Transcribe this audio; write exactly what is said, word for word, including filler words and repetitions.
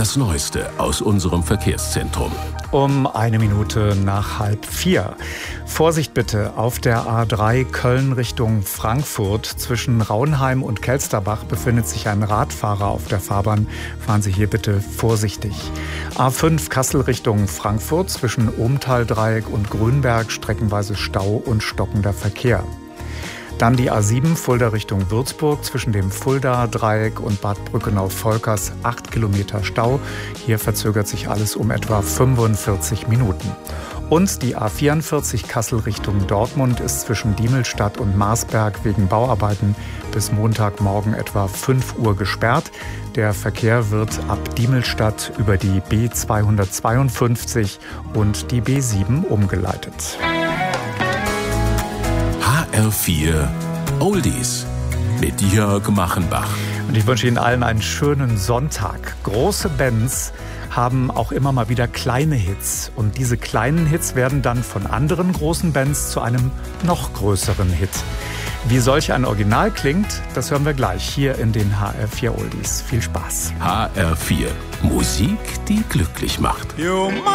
Das Neueste aus unserem Verkehrszentrum. Um eine Minute nach halb vier. Vorsicht bitte auf der A drei Köln Richtung Frankfurt. Zwischen Rauenheim und Kelsterbach befindet sich ein Radfahrer auf der Fahrbahn. Fahren Sie hier bitte vorsichtig. A fünf Kassel Richtung Frankfurt. Zwischen Ohmtal-Dreieck und Grünberg streckenweise Stau und stockender Verkehr. Dann die A sieben Fulda Richtung Würzburg zwischen dem Fulda-Dreieck und Bad Brückenau-Volkers acht Kilometer Stau. Hier verzögert sich alles um etwa fünfundvierzig Minuten. Und die A vierundvierzig Kassel Richtung Dortmund ist zwischen Diemelstadt und Marsberg wegen Bauarbeiten bis Montagmorgen etwa fünf Uhr gesperrt. Der Verkehr wird ab Diemelstadt über die B zweihundertzweiundfünfzig und die B sieben umgeleitet. H R vier Oldies mit Jörg Machenbach. Und ich wünsche Ihnen allen einen schönen Sonntag. Große Bands haben auch immer mal wieder kleine Hits. Und diese kleinen Hits werden dann von anderen großen Bands zu einem noch größeren Hit. Wie solch ein Original klingt, das hören wir gleich hier in den H R vier Oldies. Viel Spaß. H R vier Musik, die glücklich macht.